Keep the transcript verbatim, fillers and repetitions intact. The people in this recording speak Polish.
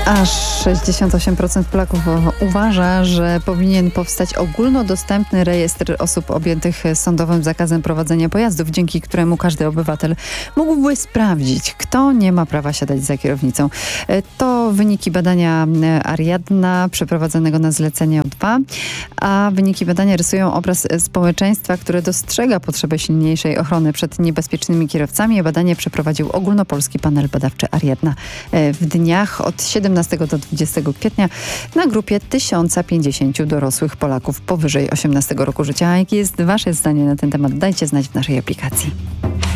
Aż sześćdziesiąt osiem procent Polaków uważa, że powinien powstać ogólnodostępny rejestr osób objętych sądowym zakazem prowadzenia pojazdów, dzięki któremu każdy obywatel mógłby sprawdzić, kto nie ma prawa siadać za kierownicą. To wyniki badania Ariadna przeprowadzonego na zlecenie O dwa, a wyniki badania rysują obraz społeczeństwa, które dostrzega potrzebę silniejszej ochrony przed niebezpiecznymi kierowcami. Badanie przeprowadził ogólnopolski panel badawczy Ariadna w dniach od siedemnastego do dwudziestego kwietnia na grupie tysiąc pięćdziesięciu dorosłych Polaków powyżej osiemnastego roku życia. A jakie jest wasze zdanie na ten temat? Dajcie znać w naszej aplikacji.